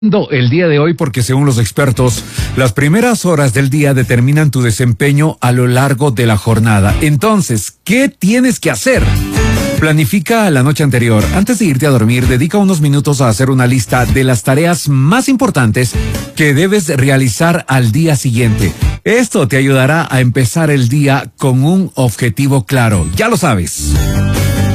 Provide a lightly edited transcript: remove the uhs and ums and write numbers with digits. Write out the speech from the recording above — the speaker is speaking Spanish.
El día de hoy porque según los expertos, las primeras horas del día determinan tu desempeño a lo largo de la jornada. Entonces, ¿qué tienes que hacer? Planifica la noche anterior. Antes de irte a dormir, dedica unos minutos a hacer una lista de las tareas más importantes que debes realizar al día siguiente. Esto te ayudará a empezar el día con un objetivo claro. Ya lo sabes.